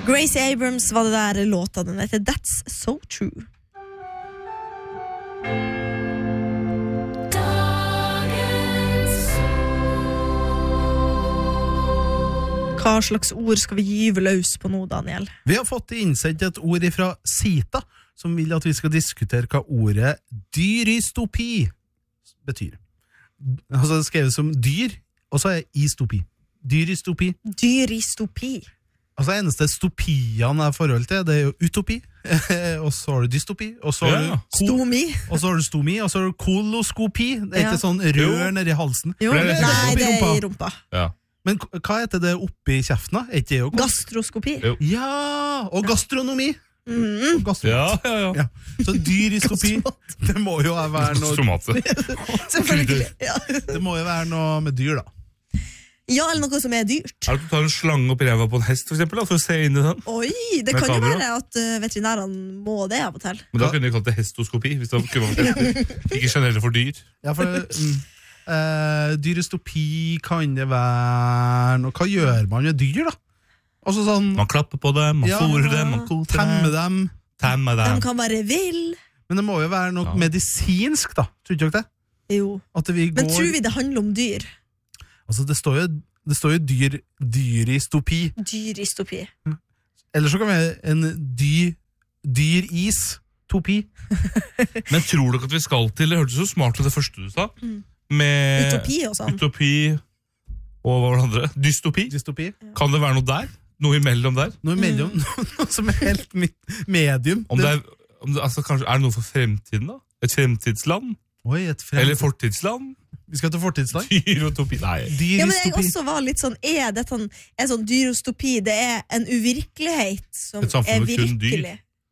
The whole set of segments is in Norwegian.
Gracie Abrams var det der låta. Den heter That's So True. Hva slags ord skal vi gyve løs på nå, Daniel? Vi har fått innsendt et ord fra Sita, som vil at vi skal diskutere hva ordet dyristopi betyr. Altså det skrevet som dyr, og så istopi. Dyristopi. Dyristopi. Altså eneste stopiene er forhold til, det er jo utopi, og så har du dystopi, og så har du stomi, og så har du stomi, og så har du koloskopi. Det er ikke sånn rør nede i halsen. Jo, nei, det er i rumpa. Ja. Men hva heter det oppi kjeften da? Gastroskopi. Ja, og gastronomi. Ja. Så dyristopi, det må jo være noe... Selvfølgelig. Ja. Det må jo være noe med dyr da. Ja, eller noe som er dyrt. Er det du tar en slange opp i ræva på en hest, for eksempel, for å se inn i den? Oi, det kan jo være at veterinærene må det av og til. Men da kunne de kalt det hestoskopi, hvis det kunne vært hester. Ikke generelt for dyr. Ja, for dyristopi kan det være noe. Hva gjør man med dyr da? Altså sånn, man klapper på dem, man fôrer dem, man koter dem. Temmer dem. De kan være vill. Men det må jo være noe medisinsk da, tror ikke dere det? Jo, men tror vi det handler om dyr? Altså det står jo dyristopi. Dyristopi. Eller så kan vi ha en dyristopi. Men tror du ikke at vi skal til, det hørtes så smart ut det første du sa, med utopi og sånn. Utopi, og hva var det andre? Dystopi. Kan det være noe der? Noe imellom der? Noe imellom, noe som er helt medium. Altså, kanskje, er det noe for fremtiden da? Et fremtidsland? Oi, eller fortidsland? Vi skal til fortidsland. Dyrostopi, nei. Ja, men jeg også var litt sånn, er dette en sånn dyrostopi, det er en uvirkelighet som er virkelig.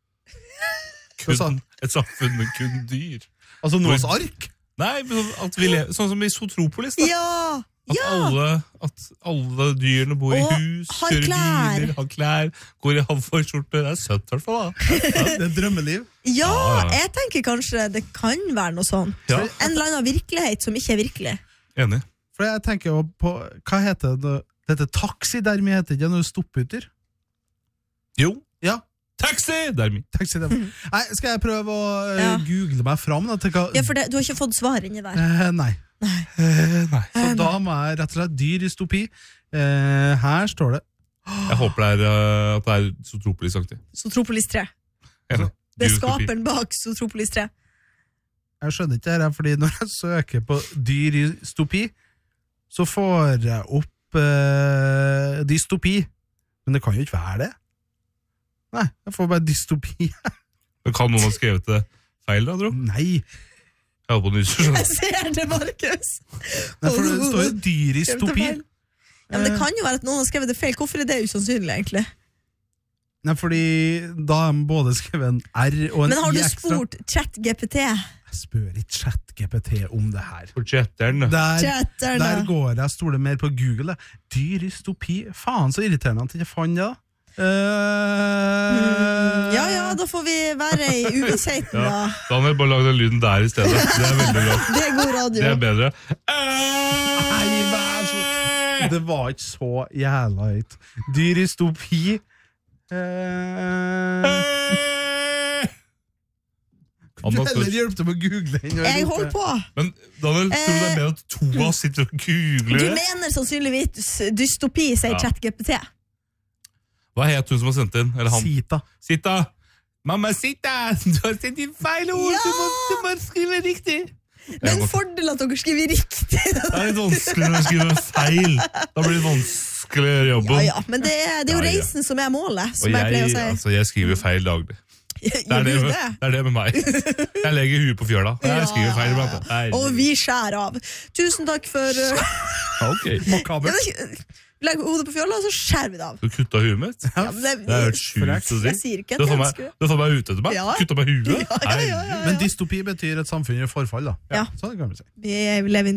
Et samfunn med kun dyr. Altså Noahs ark? Nei, at vi lever, sånn som i Zootropolis da. At alle dyrene bor i hus, kjører biler, har klær, går i halvforskjorte. Det er søtt i hvert fall da. Det er drømmeliv. Ja, jeg tenker kanskje det kan være noe sånn. En eller annen virkelighet som ikke er virkelig. Enig. For jeg tenker jo på, hva heter det? Dette taxidermi heter ikke når du stopper uter? Jo. Ja. Taxidermi. Nei, skal jeg prøve å google meg fram da, til hva... Ja, for du har ikke fått svar inni der. Nei. Så da må jeg rett og slett dyristopi. Her står det. Jeg håper det er Zootropolis-aktig. Zootropolis 3. Det er skaperen bak Zootropolis 3. Jeg skjønner ikke det her, fordi når jeg søker på dyristopi, så får jeg opp dystopi. Men det kan jo ikke være det. Nei, jeg får bare dystopi. Men kan noen ha skrevet det feil da, Dro? Nei. Jeg ser det, Markus. Nei, for det står jo dyristopi. Ja, men det kan jo være at noen har skrevet det feil. Hvorfor er det usannsynlig, egentlig? Nei, fordi da har de både skrevet en R og en I ekstra. Men har du spurt ChatGPT? Jeg spør ikke ChatGPT om det her. På chatteren. Der går jeg stoler mer på Google. Dyristopi. Faen, så irriterende at jeg ikke fant det da. Ja, da får vi være i uvissheten da. Daniel, bare lag den lyden der i stedet. Det er veldig bra. Det er god radio. Det er bedre. Nei, det var ikke så jævla høyt. Dyristopi. Du heller hjelp til å google den. Jeg holder på. Men Daniel, tror du det er mer at to av oss sitter og googler? Du mener sannsynligvis dystopi, sier ChatGPT. Hva het hun som har sendt inn? Eller han? Sita. Mamma Sita, du har sendt inn feil ord. Du må skrive riktig. Det er en fordel at dere skriver riktig. Det er litt vanskelig når du skriver feil. Da blir det vanskelig å jobbe. Ja, men det er jo reisen som er målet, som jeg pleier å si. Altså, jeg skriver feil daglig. Det er det med meg. Jeg legger huet på fjøla. Jeg skriver feil blant annet. Og vi skjærer av. Tusen takk for... Ok. Makabert. Legg hodet på fjøla, og så skjærer vi det av. Du kuttet huet mitt? Ja, det er helt sjukt å si. Jeg sier ikke at jeg ønsker det. Du får meg ut etter meg? Kuttet meg huet? Ja. Men dystopi betyr et samfunn i forfall da. Ja. Så det kan vi si. Vi lever